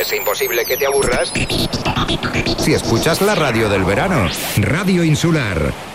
es imposible que te aburras si escuchas la radio del verano. Radio Insular.